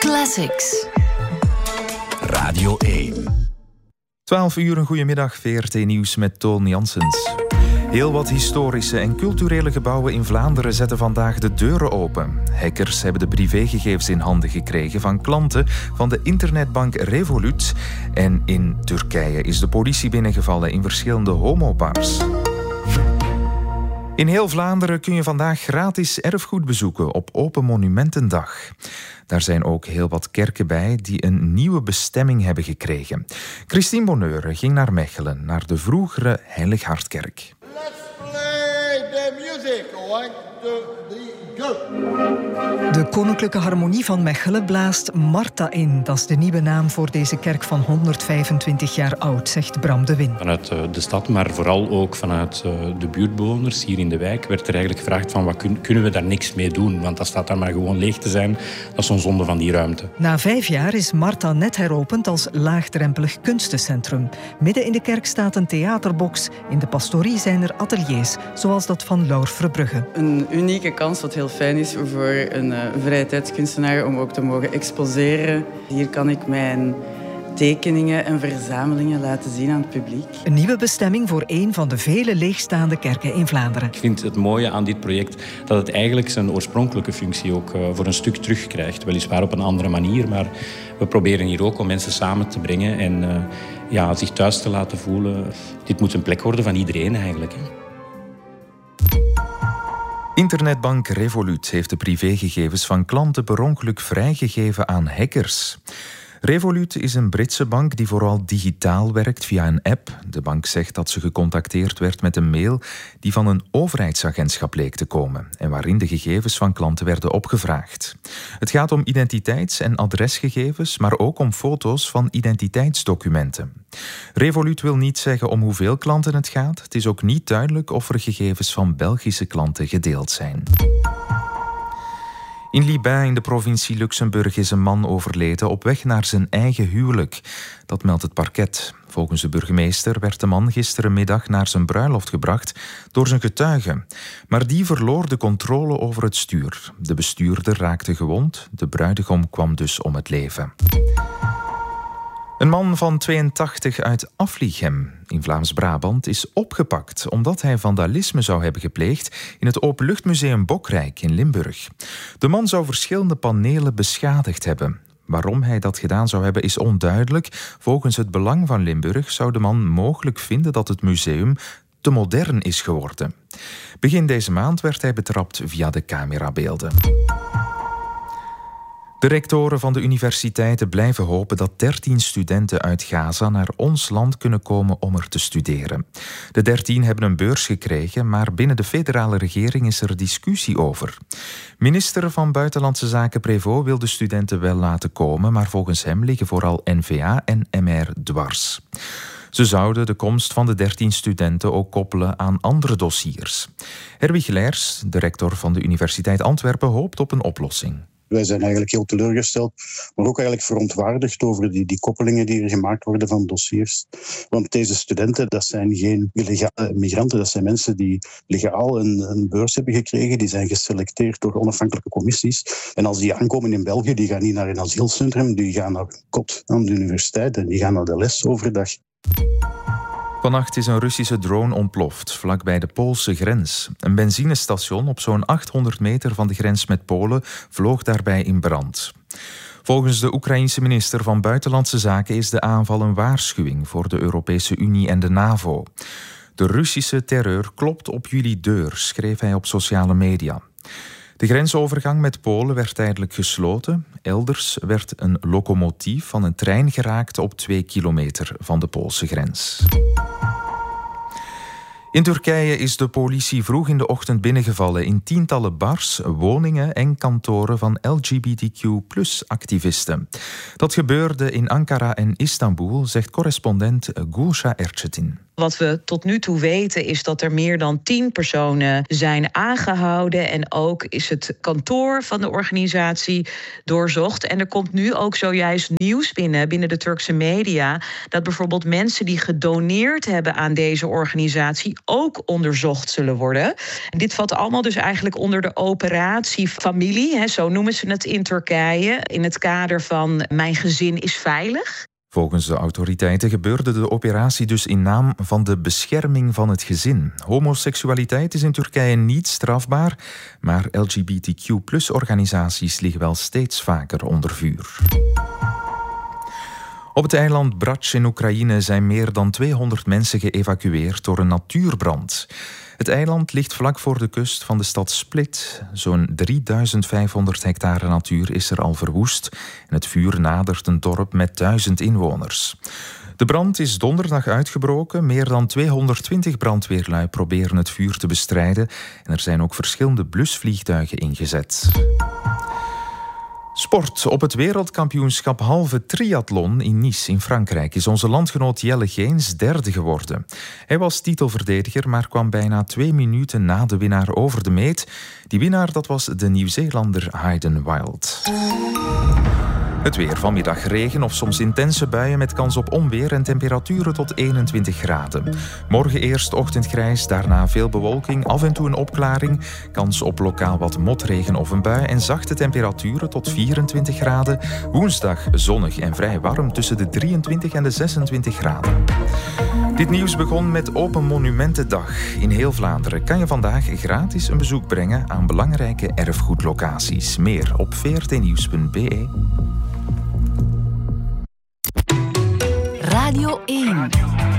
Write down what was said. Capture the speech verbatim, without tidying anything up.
Classics. Radio één. twaalf uur, een goedemiddag, V R T Nieuws met Toon Janssens. Heel wat historische en culturele gebouwen in Vlaanderen zetten vandaag de deuren open. Hackers hebben de privégegevens in handen gekregen van klanten van de internetbank Revolut. En in Turkije is de politie binnengevallen in verschillende homobars. In heel Vlaanderen kun je vandaag gratis erfgoed bezoeken op Open Monumentendag. Daar zijn ook heel wat kerken bij die een nieuwe bestemming hebben gekregen. Christine Bonheur ging naar Mechelen, naar de vroegere Heilig Hartkerk. Let's play the music. One, two, three, go. De Koninklijke Harmonie van Mechelen blaast Marta in. Dat is de nieuwe naam voor deze kerk van honderdvijfentwintig jaar oud, zegt Bram de Win. Vanuit de stad, maar vooral ook vanuit de buurtbewoners hier in de wijk werd er eigenlijk gevraagd van wat kun, kunnen we daar niks mee doen? Want dat staat daar maar gewoon leeg te zijn. Dat is zo'n zonde van die ruimte. Na vijf jaar is Marta net heropend als laagdrempelig kunstencentrum. Midden in de kerk staat een theaterbox. In de pastorie zijn er ateliers, zoals dat van Laur Verbrugge. Een unieke kans wat heel fijn is voor een uh, vrije tijdskunstenaar om ook te mogen exposeren. Hier kan ik mijn tekeningen en verzamelingen laten zien aan het publiek. Een nieuwe bestemming voor een van de vele leegstaande kerken in Vlaanderen. Ik vind het mooie aan dit project dat het eigenlijk zijn oorspronkelijke functie ook uh, voor een stuk terugkrijgt. Weliswaar op een andere manier, maar we proberen hier ook om mensen samen te brengen en uh, ja, zich thuis te laten voelen. Dit moet een plek worden van iedereen eigenlijk. Hè. Internetbank Revolut heeft de privégegevens van klanten per ongeluk vrijgegeven aan hackers. Revolut is een Britse bank die vooral digitaal werkt via een app. De bank zegt dat ze gecontacteerd werd met een mail die van een overheidsagentschap leek te komen en waarin de gegevens van klanten werden opgevraagd. Het gaat om identiteits- en adresgegevens, maar ook om foto's van identiteitsdocumenten. Revolut wil niet zeggen om hoeveel klanten het gaat. Het is ook niet duidelijk of er gegevens van Belgische klanten gedeeld zijn. In Libin in de provincie Luxemburg is een man overleden op weg naar zijn eigen huwelijk. Dat meldt het parket. Volgens de burgemeester werd de man gisterenmiddag naar zijn bruiloft gebracht door zijn getuige. Maar die verloor de controle over het stuur. De bestuurder raakte gewond. De bruidegom kwam dus om het leven. Een man van tweeëntachtig uit Aflichem in Vlaams-Brabant is opgepakt omdat hij vandalisme zou hebben gepleegd in het Openluchtmuseum Bokrijk in Limburg. De man zou verschillende panelen beschadigd hebben. Waarom hij dat gedaan zou hebben is onduidelijk. Volgens het Belang van Limburg zou de man mogelijk vinden dat het museum te modern is geworden. Begin deze maand werd hij betrapt via de camerabeelden. De rectoren van de universiteiten blijven hopen dat dertien studenten uit Gaza naar ons land kunnen komen om er te studeren. De dertien hebben een beurs gekregen, maar binnen de federale regering is er discussie over. Minister van Buitenlandse Zaken Prévost wil de studenten wel laten komen, maar volgens hem liggen vooral N V A en M R dwars. Ze zouden de komst van de dertien studenten ook koppelen aan andere dossiers. Herwig Leers, de rector van de Universiteit Antwerpen, hoopt op een oplossing. Wij zijn eigenlijk heel teleurgesteld, maar ook eigenlijk verontwaardigd over die, die koppelingen die er gemaakt worden van dossiers. Want deze studenten, dat zijn geen illegale migranten, dat zijn mensen die legaal een, een beurs hebben gekregen, die zijn geselecteerd door onafhankelijke commissies. En als die aankomen in België, die gaan niet naar een asielcentrum, die gaan naar een kot aan de universiteit en die gaan naar de les overdag. Vannacht is een Russische drone ontploft, vlakbij de Poolse grens. Een benzinestation op zo'n achthonderd meter van de grens met Polen vloog daarbij in brand. Volgens de Oekraïense minister van Buitenlandse Zaken is de aanval een waarschuwing voor de Europese Unie en de NAVO. De Russische terreur klopt op jullie deur, schreef hij op sociale media. De grensovergang met Polen werd tijdelijk gesloten. Elders werd een locomotief van een trein geraakt op twee kilometer van de Poolse grens. In Turkije is de politie vroeg in de ochtend binnengevallen in tientallen bars, woningen en kantoren van L G B T Q plus activisten. Dat gebeurde in Ankara en Istanbul, zegt correspondent Gulşah Erçetin. Wat we tot nu toe weten is dat er meer dan tien personen zijn aangehouden. En ook is het kantoor van de organisatie doorzocht. En er komt nu ook zojuist nieuws binnen, binnen de Turkse media, dat bijvoorbeeld mensen die gedoneerd hebben aan deze organisatie ook onderzocht zullen worden. En dit valt allemaal dus eigenlijk onder de operatie familie, hè, zo noemen ze het in Turkije, in het kader van mijn gezin is veilig. Volgens de autoriteiten gebeurde de operatie dus in naam van de bescherming van het gezin. Homoseksualiteit is in Turkije niet strafbaar, maar L G B T Q plus organisaties liggen wel steeds vaker onder vuur. Op het eiland Brač in Oekraïne zijn meer dan tweehonderd mensen geëvacueerd door een natuurbrand. Het eiland ligt vlak voor de kust van de stad Split. Zo'n drieduizend vijfhonderd hectare natuur is er al verwoest en het vuur nadert een dorp met duizend inwoners. De brand is donderdag uitgebroken. Meer dan tweehonderdtwintig brandweerlui proberen het vuur te bestrijden en er zijn ook verschillende blusvliegtuigen ingezet. Sport. Op het wereldkampioenschap halve triathlon in Nice in Frankrijk is onze landgenoot Jelle Geens derde geworden. Hij was titelverdediger, maar kwam bijna twee minuten na de winnaar over de meet. Die winnaar, dat was de Nieuw-Zeelander Hayden Wild. Het weer. Vanmiddag regen of soms intense buien met kans op onweer en temperaturen tot eenentwintig graden. Morgen eerst ochtendgrijs, daarna veel bewolking, af en toe een opklaring, kans op lokaal wat motregen of een bui en zachte temperaturen tot vierentwintig graden. Woensdag zonnig en vrij warm tussen de drieëntwintig en de zesentwintig graden. Dit nieuws begon met Open Monumentendag. In heel Vlaanderen kan je vandaag gratis een bezoek brengen aan belangrijke erfgoedlocaties. Meer op v r t nieuws punt b e. Radio één.